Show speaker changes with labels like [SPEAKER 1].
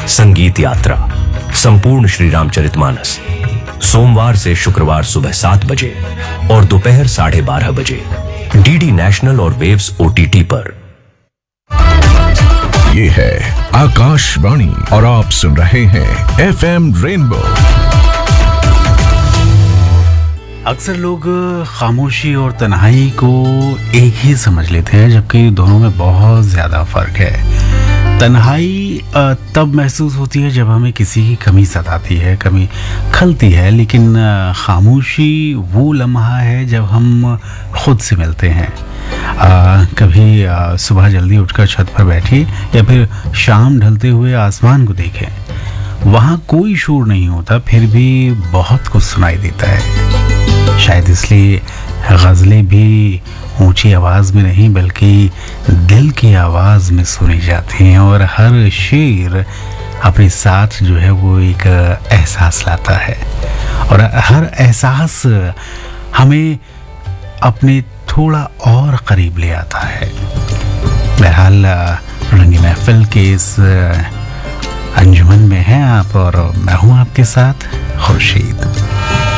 [SPEAKER 1] संगीत यात्रा संपूर्ण श्री रामचरितमानस सोमवार से शुक्रवार सुबह 7 बजे और दोपहर 12:30 बजे डीडी नेशनल और वेव्स ओटीटी पर।
[SPEAKER 2] ये है आकाशवाणी और आप सुन रहे हैं एफएम रेनबो।
[SPEAKER 3] अक्सर लोग खामोशी और तन्हाई को एक ही समझ लेते हैं, जबकि दोनों में बहुत ज़्यादा फर्क है। तन्हाई तब महसूस होती है जब हमें किसी की कमी सताती है, कमी खलती है, लेकिन खामोशी वो लम्हा है जब हम खुद से मिलते हैं। कभी सुबह जल्दी उठकर छत पर बैठे या फिर शाम ढलते हुए आसमान को देखें, वहाँ कोई शोर नहीं होता, फिर भी बहुत कुछ सुनाई देता है। शायद इसलिए गज़लें भी ऊंची आवाज़ में नहीं बल्कि दिल की आवाज़ में सुनी जाती हैं, और हर शेर अपने साथ जो है वो एक एहसास लाता है, और हर एहसास हमें अपने थोड़ा और करीब ले आता है। बहरहाल रंगी महफिल के इस अंजुमन में हैं आप और मैं हूँ आपके साथ खुर्शीद।